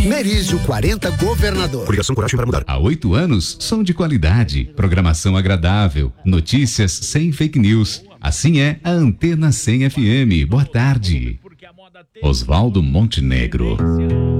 Merizio 40 Governador. Coligação Coragem para Mudar. Há 8 anos, som de qualidade, programação agradável, notícias sem fake news. Assim é a Antena 100 FM. Boa tarde. Oswaldo Montenegro.